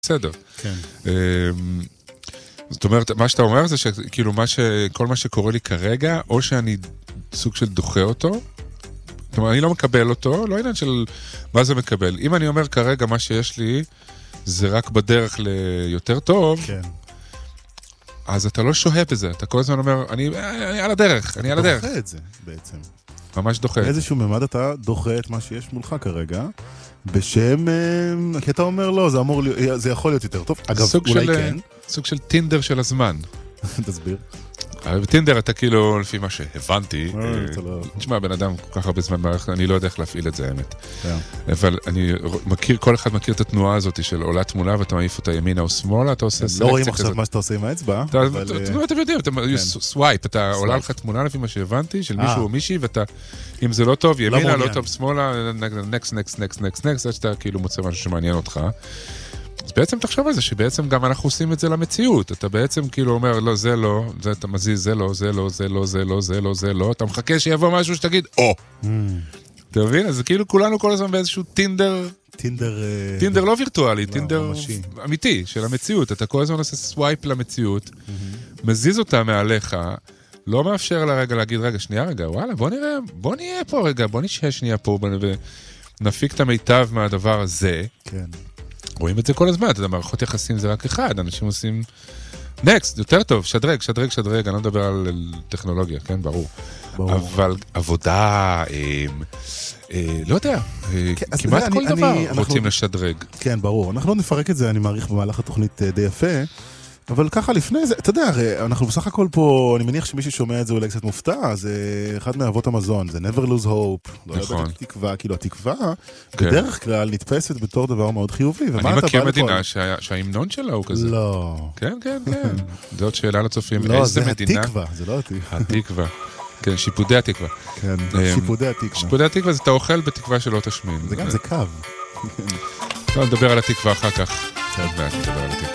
בסדר. כן. זאת אומרת, מה שאתה אומר זה שכאילו כל מה שקורה לי כרגע, או שאני סוג של דוחה אותו, זאת אומרת, אני לא מקבל אותו, לא עניין של מה זה מקבל. אם אני אומר כרגע מה שיש לי, זה רק בדרך ליותר טוב, כן. אז אתה לא שוהה בזה, אתה כל הזמן אומר, אני על הדרך, אני על הדרך. דוחה את זה בעצם. ממש דוחה את זה. באיזשהו ממד אתה דוחה את מה שיש מולך כרגע, בשם, כי אתה אומר לא, זה יכול להיות יותר טוב. אגב, אולי כן. סוג של טינדר של הזמן. תסביר. בטינדר אתה כאילו, לפי מה שהבנתי, תשמע, בן אדם כל כך הרבה זמן מערכת, אני לא יודע איך להפעיל את זה, האמת. אבל אני מכיר, כל אחד מכיר את התנועה הזאת של עולה תמונה, ואתה מעיף אותה ימינה או שמאלה, אתה עושה סלקציה כזאת. לא רואים עכשיו מה שאתה עושה עם האצבע, אבל... אתם יודעים, אתה סווייפ, אתה עולה לך תמונה לפי מה שהבנתי, של מישהו או מישהי, ואתה, אם זה לא טוב, ימינה, לא טוב, שמאלה, next, עד שאתה כאילו מוצא משהו שמעניין אותך. אז בעצם תחשוב על זה, שבעצם גם אנחנו עושים את זה למציאות. אתה בעצם כאילו אומר, לא, זה לא, זה אתה מזיז, זה לא, זה לא, זה לא, זה לא, זה לא, זה לא. אתה מחכה שיבוא משהו שתגיד, או. אתה מבין? אז כאילו כולנו כל הזמן באיזשהו טינדר לא וירטואלי, טינדר אמיתי של המציאות. אתה כל הזמן עושה סווייפ למציאות, מזיז אותה מעליך, לא מאפשר לה רגע להגיד, רגע, שנייה רגע, וואלה, בוא נהיה פה רגע, בוא נשאר שנייה פה, ונפיק את המיטב מהדבר הזה. כן. רואים את זה כל הזמן, אתה יודע, מערכות יחסים זה רק אחד, אנשים עושים נקסט, יותר טוב, שדרג, אני לא מדבר על טכנולוגיה, כן, ברור. אבל עבודה, לא יודע, כמעט כל דבר רוצים לשדרג. כן, ברור, אנחנו לא נפרק את זה, אני מעריך במהלך התוכנית די יפה, אבל ככה לפני זה, אתה יודע, אנחנו בסך הכל פה, אני מניח שמי ששומע את זה אולי קצת מופתע, זה אחד מאבות המזון, זה never lose hope, נכון. לא תקווה, כאילו התקווה, בדרך כלל נתפסת בתור דבר מאוד חיובי. אני מכיר מדינה שההמנון שלה הוא כזה. לא. כן. זאת שאלה לצופים. לא, זה התקווה, זה לא התקווה. כן, שיפודי התקווה. כן, שיפודי התקווה. שיפודי התקווה זה אתה אוכל בתקווה שלא תשמין. זה גם, זה קו. נדבר על התקווה אחר כך. נדבר על התקווה.